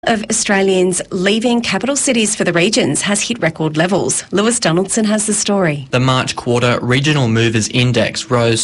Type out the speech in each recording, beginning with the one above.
of Australians leaving capital cities for the regions has hit record levels. Lewis Donaldson has the story. The March quarter Regional Movers Index rose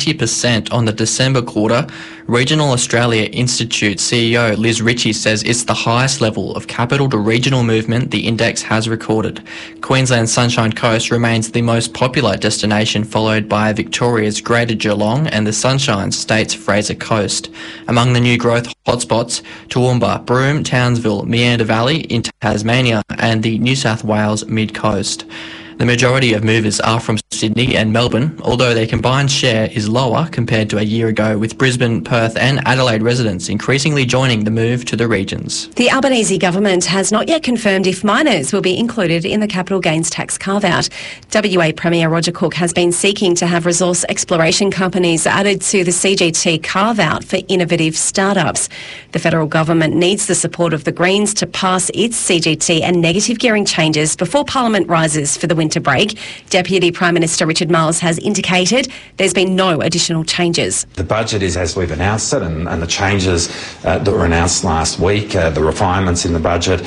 20% on the December quarter. Regional Australia Institute CEO Liz Ritchie says it's the highest level of capital to regional movement the index has recorded. Queensland's Sunshine Coast remains the most popular destination, followed by Victoria's Greater Geelong and the Sunshine State's Fraser Coast. Among the new growth hotspots, Toowoomba, Broome, Townsville, Meander Valley in Tasmania and the New South Wales mid-coast. The majority of movers are from Sydney and Melbourne, although their combined share is lower compared to a year ago, with Brisbane, Perth and Adelaide residents increasingly joining the move to the regions. The Albanese government has not yet confirmed if miners will be included in the capital gains tax carve-out. WA Premier Roger Cook has been seeking to have resource exploration companies added to the CGT carve-out for innovative startups. The federal government needs the support of the Greens to pass its CGT and negative gearing changes before Parliament rises for the winter break. Deputy Prime Minister Richard Marles has indicated there's been no additional changes. The budget is as we've announced it, and the changes that were announced last week, the refinements in the budget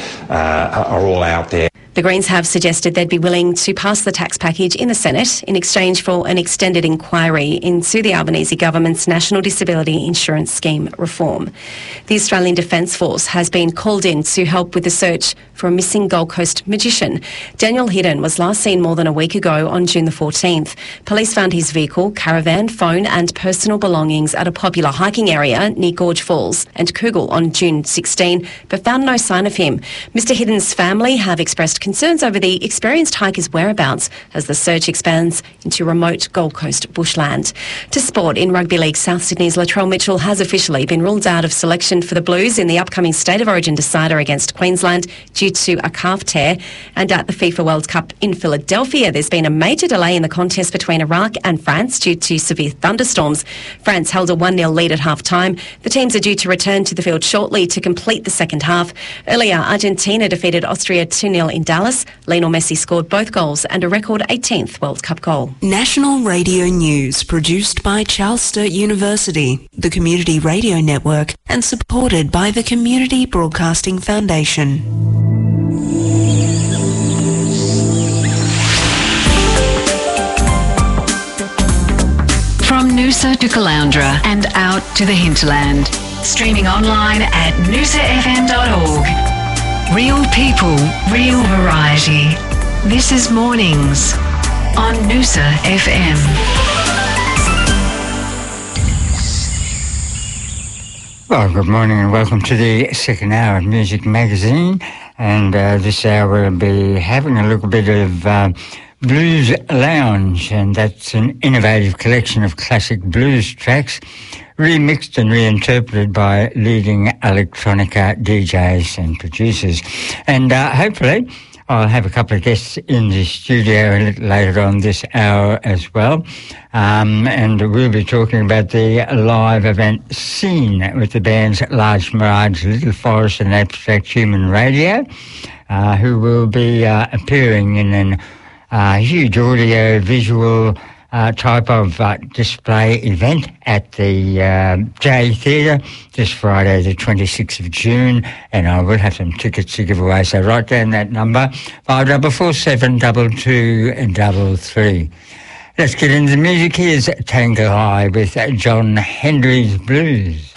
are all out there. The Greens have suggested they'd be willing to pass the tax package in the Senate in exchange for an extended inquiry into the Albanese government's National Disability Insurance Scheme reform. The Australian Defence Force has been called in to help with the search for a missing Gold Coast magician. Daniel Hidden was last seen more than a week ago on June the 14th. Police found his vehicle, caravan, phone and personal belongings at a popular hiking area near Gorge Falls and Koogle on June 16, but found no sign of him. Mr Hidden's family have expressed concerns over the experienced hiker's whereabouts as the search expands into remote Gold Coast bushland. To sport, in Rugby League, South Sydney's Latrell Mitchell has officially been ruled out of selection for the Blues in the upcoming State of Origin decider against Queensland due to a calf tear. And at the FIFA World Cup in Philadelphia, there's been a major delay in the contest between Iraq and France due to severe thunderstorms. France held a 1-0 lead at half-time. The teams are due to return to the field shortly to complete the second half. Earlier, Argentina defeated Austria 2-0 in Dallas. Lionel Messi scored both goals and a record 18th World Cup goal. National Radio News, produced by Charles Sturt University, the Community Radio Network, and supported by the Community Broadcasting Foundation. From Noosa to Caloundra and out to the hinterland. Streaming online at noosafm.org. Real people, real variety. This is Mornings on Noosa FM. Well, good morning and welcome to the second hour of Music Magazine. And this hour we'll be having a little bit of Blues Lounge, and that's an innovative collection of classic blues tracks remixed and reinterpreted by leading electronica DJs and producers. And hopefully I'll have a couple of guests in the studio a little later on this hour as well. And we'll be talking about the live event Scene with the bands Large Mirage, Little Forest and Abstract Human Radio, who will be appearing in an huge audio-visual type of display event at the J Theatre this Friday, the 26th of June, and I will have some tickets to give away, so write down that number, 5447 2233. Let's get into the music. Here's Tango High with John Hendry's Blues.